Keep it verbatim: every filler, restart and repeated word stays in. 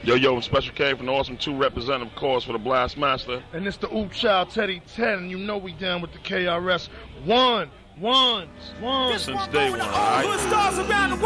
Yo, yo, Special K from the Awesome two representative, of course, for the Blastmaster. And it's the Oop Child Teddy ten, and you know we down with the K R S. One, one, one. Since day one, all right?